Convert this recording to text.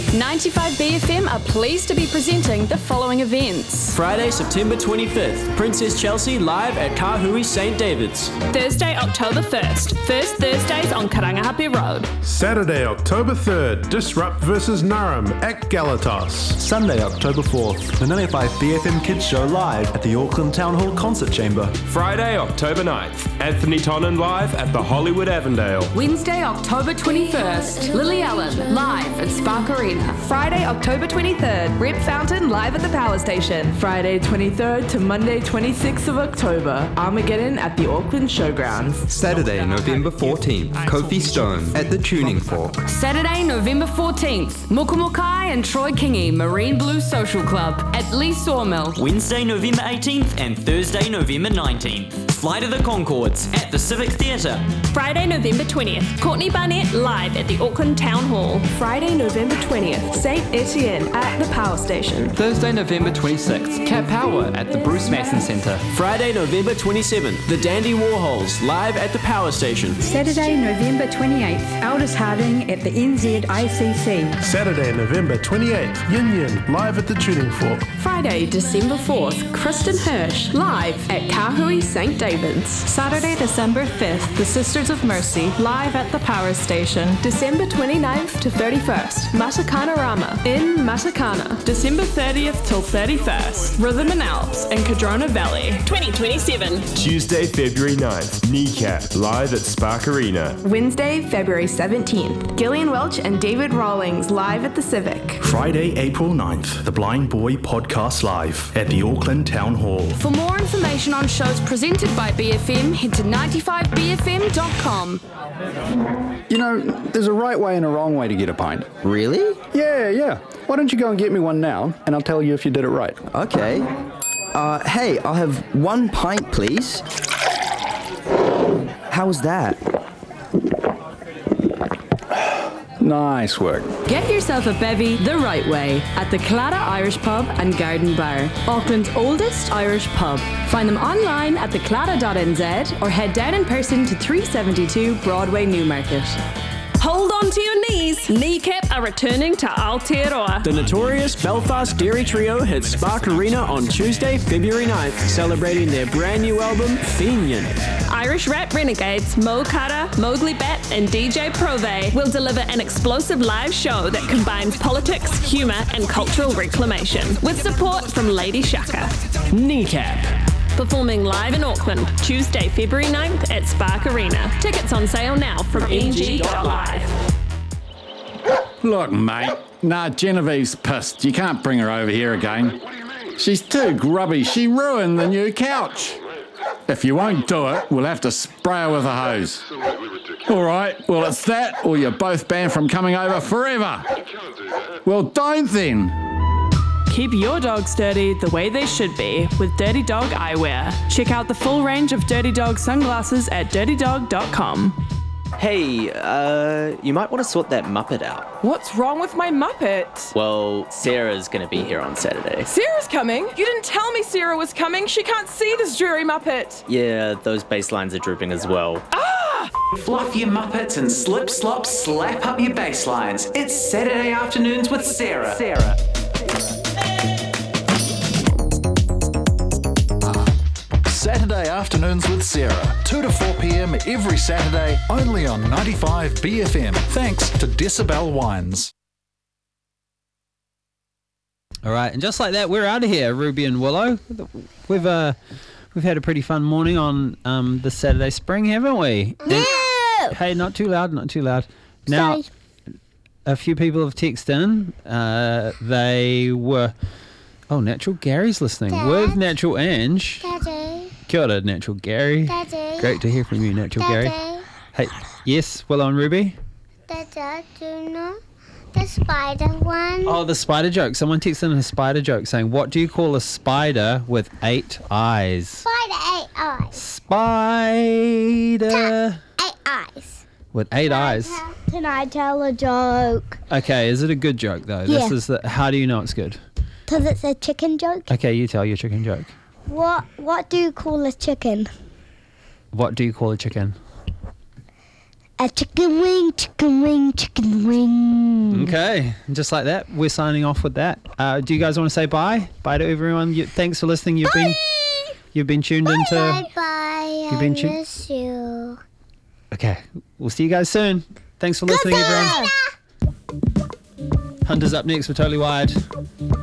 95BFM are pleased to be presenting the following events. Friday, September 25th, Princess Chelsea live at Kahui St. David's. Thursday, October 1st, First Thursdays on Karangahape Road. Saturday, October 3rd, Disrupt vs Naram at Galatas. Sunday, October 4th, the 95BFM Kids Show live at the Auckland Town Hall Concert Chamber. Friday, October 9th, Anthony Tonnen live at the Hollywood Avondale. Wednesday, October 21st, Lily Allen live at Spark Arena. Friday, October 23rd, Rep Fountain live at the Power Station. Friday 23rd to Monday 26th of October, Armageddon at the Auckland Showgrounds. Saturday, November 14th, Kofi Stone at the Tuning Fork. Saturday, November 14th, Mukumukai and Troy Kingi Marine Blue Social Club at Lee Sawmill. Wednesday, November 18th and Thursday, November 19th, Flight of the Conchords at the Civic Theatre. Friday, November 20th, Courtney Barnett live at the Auckland Town Hall. Friday, November 20th, St. Etienne at the Power Station. Thursday, November 26th, Cat Power at the Bruce Mason Centre. Friday, November 27th, the Dandy Warhols live at the Power Station. Saturday, November 28th, Aldous Harding at the NZICC. Saturday, November 28th, Yin Yin live at the Tuning Fork. Friday, December 4th, Kristen Hirsch live at Kahui St. David's. Saturday, December 5th, the Sisters of Mercy live at the Power Station. December 29th to 31st, Matakana Rama in Matakana. December 30th till 31st, Rhythm and Alps in Cadrona Valley. 2027. Tuesday, February 9th, Kneecap live at Spark Arena. Wednesday, February 17th, Gillian Welch and David Rawlings live at the Civic. Friday, April 9th, the Blind Boy Podcast live at the Auckland Town Hall. For more information on shows presented by BFM, head to 95bfm.com. You know, there's a right way and a wrong way to get a pint. Really? Yeah. Why don't you go and get me one now, and I'll tell you if you did it right. Okay. Hey, I'll have 1 pint, please. How's that? Nice work. Get yourself a bevy the right way at the Clara Irish Pub and Garden Bar, Auckland's oldest Irish pub. Find them online at theclara.nz or head down in person to 372 Broadway Newmarket. Hold on to your knees. Kneecap are returning to Aotearoa. The notorious Belfast Dairy Trio hits Spark Arena on Tuesday, February 9th, celebrating their brand new album, Fenian. Irish rap renegades Mo Kara, Mowgli Bat, and DJ Prove will deliver an explosive live show that combines politics, humour, and cultural reclamation, with support from Lady Shaka. Kneecap. Performing live in Auckland, Tuesday, February 9th at Spark Arena. Tickets on sale now from ng.live. Look, mate. Nah, Genevieve's pissed. You can't bring her over here again. She's too grubby. She ruined the new couch. If you won't do it, we'll have to spray her with a hose. All right, well, it's that, or you're both banned from coming over forever. Well, don't then. Keep your dogs dirty the way they should be with Dirty Dog Eyewear. Check out the full range of Dirty Dog sunglasses at dirtydog.com. Hey, you might want to sort that Muppet out. What's wrong with my Muppet? Well, Sarah's going to be here on Saturday. Sarah's coming? You didn't tell me Sarah was coming. She can't see this dreary Muppet. Yeah, those bass lines are drooping as well. Ah! Fluff your Muppets and slip, slop, slap up your bass lines. It's Saturday Afternoons with Sarah. Saturday Afternoons with Sarah, 2 to 4 p.m. every Saturday, only on 95BFM. Thanks to Decibel Wines. All right, and just like that, we're out of here, Ruby and Willow. We've had a pretty fun morning on the Saturday Spring, haven't we? No! Hey, not too loud. Now, a few people have texted in. They were... Oh, Natural Gary's listening. Dad. With Natural Ange. Daddy. Kia ora, Natural Gary. Daddy. Great to hear from you, Natural Gary. Hey, yes, Willow and Ruby? Dada, do you know the spider one? Oh, the spider joke. Someone texted in a spider joke saying, what do you call a spider with 8 eyes? Spider 8 eyes. Spider. 8 eyes. With 8 eyes. Can I tell a joke? Okay, is it a good joke though? Yeah. How do you know it's good? Because it's a chicken joke. Okay, you tell your chicken joke. What do you call a chicken? What do you call a chicken? A chicken wing, chicken wing, chicken wing. Okay, just like that, we're signing off with that. Do you guys want to say bye? Bye to everyone. Thanks for listening. You've been tuned into. Bye. You've been I miss you. Okay, we'll see you guys soon. Thanks for listening, everyone. Hunter's up next with Totally Wired.